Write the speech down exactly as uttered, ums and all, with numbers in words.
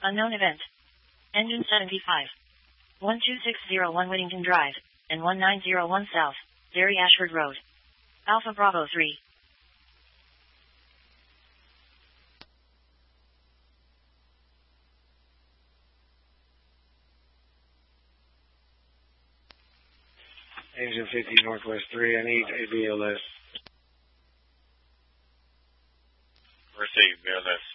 Unknown event. Engine seventy-five. one two six zero one Whittington Drive, and one nine zero one South, Derry Ashford Road. Alpha Bravo three. Engine fifty Northwest three, I need a B L S. Receive B L S.